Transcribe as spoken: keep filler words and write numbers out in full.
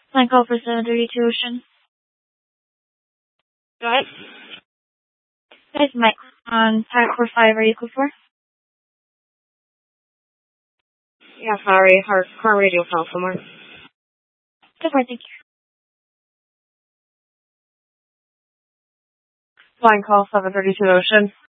Flying call for seven thirty-two Ocean. Go ahead. Guys, Mike on Pilot four five, are you code for? Yeah, sorry. Our car radio fell somewhere. Go for it, thank you. Flying call seven thirty-two Ocean.